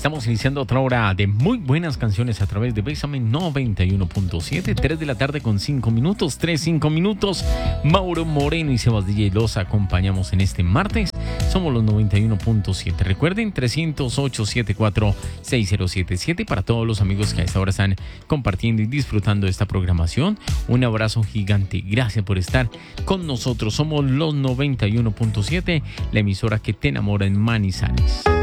Estamos iniciando otra hora de muy buenas canciones a través de Bésame 91.7, 3 de la tarde con 5 minutos, 5 minutos. Mauro Moreno y Sebas DJ los acompañamos en este martes. Somos los 91.7. Recuerden, 308-74-6077 para todos los amigos que a esta hora están compartiendo y disfrutando de esta programación. Un abrazo gigante. Gracias por estar con nosotros. Somos los 91.7, la emisora que te enamora en Manizales.